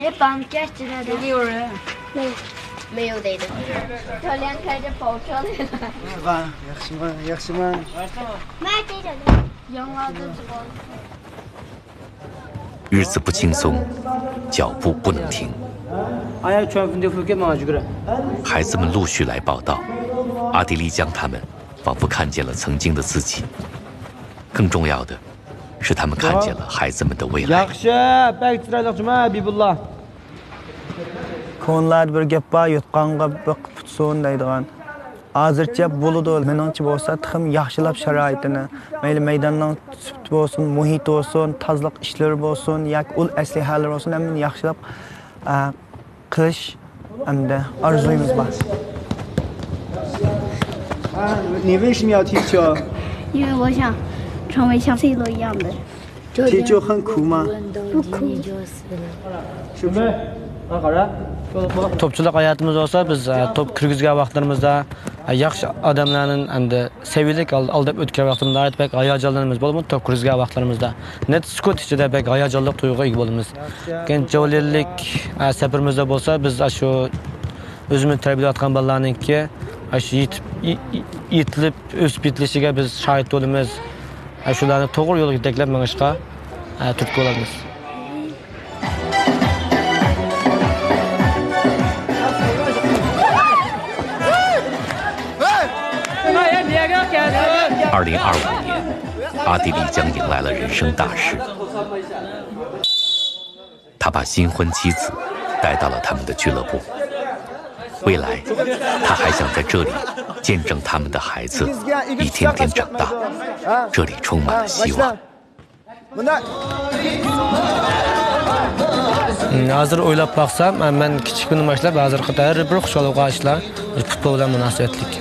也绑架起来的， 没有人， 没有的。教练开着跑车来了。 yaxshiman. 买这个的，养老的这个。 日子不轻松，脚步不能停。孩子们陆续来报道，阿迪丽江他们仿佛看见了曾经的自己。更重要的是，他们看见了孩子们的未来。 Ko'nlarda bir gap bor, yutqanga biqib tutsin deydigan. Hozircha bo'ladi, meningcha bo'lsa, tixim yaxshilab sharoitini, mayli maydonning sifati bo'lsin, muhit bo'lsin, tozalik ishlari bo'lsin, yoki ul aslihalar bo'lsin, hammani yaxshilab qilish hamda orzuyimiz bor. 你为什么要踢球？ 因为我想成为像 C 罗一样的。 踢球很苦吗？ 不苦。 是不是 Topchilik hayotimiz olsa, biz top kirgizgan vaqtlarimizda yaxshi odamlarning hamda seviylik aldab o'tgan vaqtimizda bek hayajonlanamiz bo'lib, top kirgizgan vaqtlarimizda net sukut ichida bek hayajonli tuyg'uga ega bo'lamiz. Keyin javonlik safarimizda bo'lsa, biz shu o'zimiz tarbiyalayotgan bolalarningki shu yetilib o'sib yetilishiga biz shohid bo'lamiz. Shularni to'g'ri yo'lga yetaklab mangishga turtki bo'lamiz. 2025年，阿地利将迎来了人生大事。他把新婚妻子带到了他们的俱乐部。未来，他还想在这里见证他们的孩子一天天长大。这里充满了希望。 Hozir o'ylab baqsam, men kichikligimdan boshlab hozirgi har bir xushxabar ishlar futbol bilan munosabatlik.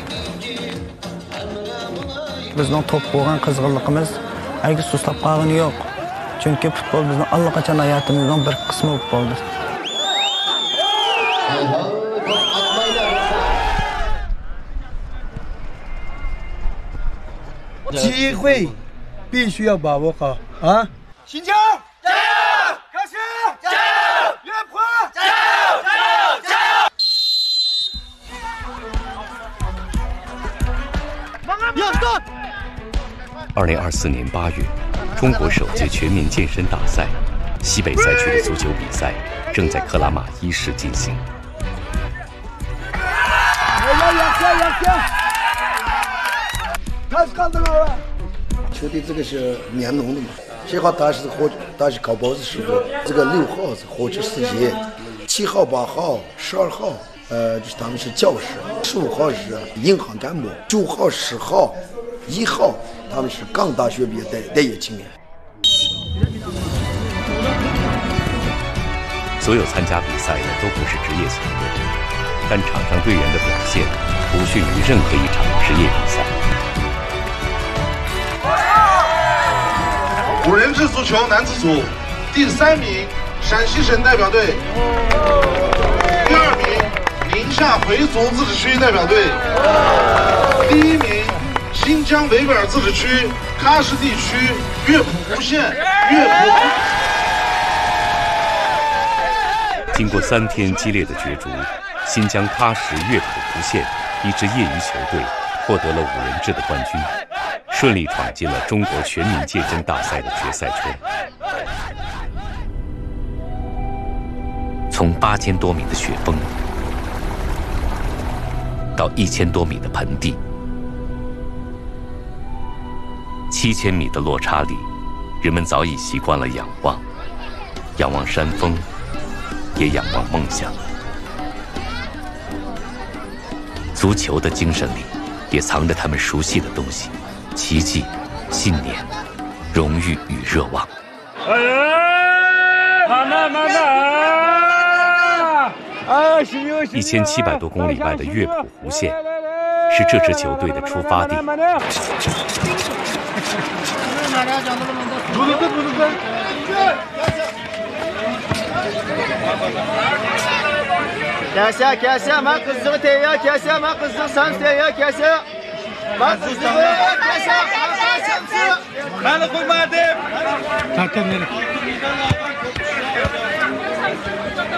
Bizning top bo'lgan qizg'inligimiz hargiz sustab qolgani yo'q. Chunki futbol bizning allaqachon hayotimizning bir qismi bo'lib qoldi. 机会必须要把握好啊！新疆加油！开始加油！岳坡加油！加油！加油！2024年8月，中国首届全民健身大赛西北赛区的足球比赛正在克拉玛依市进行。 开始看这个球队，这个是联农的嘛？7号他是搞包子师傅，这个6号是火车司机，7号、8号、12号，就是他们是教师，15号是银行干部，9号、10号、1号他们是刚大学毕业待业青年。 所有参加比赛的都不是职业球队，但场上队员的表现不逊于任何一场职业比赛。 5人制足球男子组第3名陕西省代表队，第2名宁夏回族自治区代表队，第1名新疆维吾尔自治区喀什地区乐谱湖县乐谱。 经过3天激烈的角逐，新疆喀什乐谱湖县一支业余球队获得了5人制的冠军。 顺利闯进了中国全民健身大赛的决赛圈。从8000多米的雪峰到1000多米的盆地，7000米的落差里，人们早已习惯了仰望，仰望山峰，也仰望梦想。足球的精神里，也藏着他们熟悉的东西。 奇迹、信念、荣誉与热望。1700多公里外的乐谱湖县，是这支球队的出发地。 Kasa, ma kızığı teya, kasa, ma kızığı sans teya, kasa. Ma kızığı kasa, ma sansı. Ben okumadım.